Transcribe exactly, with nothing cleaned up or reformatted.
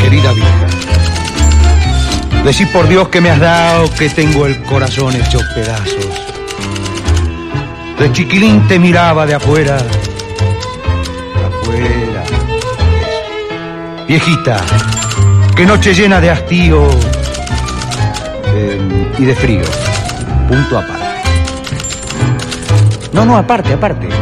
querida vieja. Decí por Dios que me has dado que tengo el corazón hecho pedazos. De chiquilín te miraba de afuera, de afuera. Viejita, qué noche llena de hastío eh, y de frío. Punto aparte. No, no, aparte, aparte.